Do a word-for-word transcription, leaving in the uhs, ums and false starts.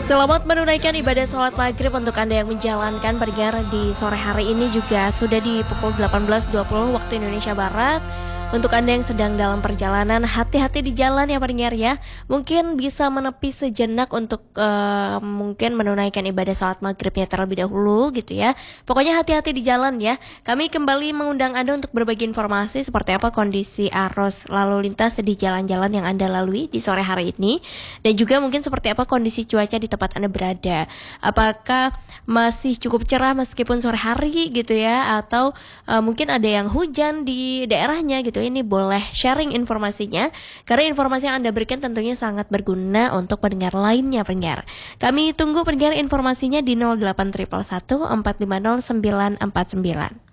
Selamat menunaikan ibadah sholat maghrib untuk Anda yang menjalankan pendengar di sore hari ini juga sudah di pukul delapan belas dua puluh waktu Indonesia Barat. Untuk Anda yang sedang dalam perjalanan, hati-hati di jalan ya pendengar ya. Mungkin bisa menepi sejenak untuk uh, mungkin menunaikan ibadah sholat maghribnya terlebih dahulu gitu ya. Pokoknya hati-hati di jalan ya. Kami kembali mengundang Anda untuk berbagi informasi seperti apa kondisi arus lalu lintas di jalan-jalan yang Anda lalui di sore hari ini. Dan juga mungkin seperti apa kondisi cuaca di tempat Anda berada. Apakah masih cukup cerah meskipun sore hari gitu ya, atau uh, mungkin ada yang hujan di daerahnya gitu. Ini boleh sharing informasinya, karena informasi yang Anda berikan tentunya sangat berguna untuk pendengar lainnya pendengar. Kami tunggu pendengar informasinya di nol delapan satu satu empat lima nol sembilan empat sembilan.